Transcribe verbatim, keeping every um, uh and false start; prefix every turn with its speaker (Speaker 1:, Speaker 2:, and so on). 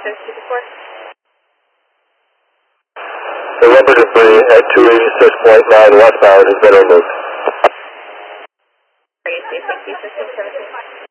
Speaker 1: The rubber debris at two eighty-six point nine westbound has been removed.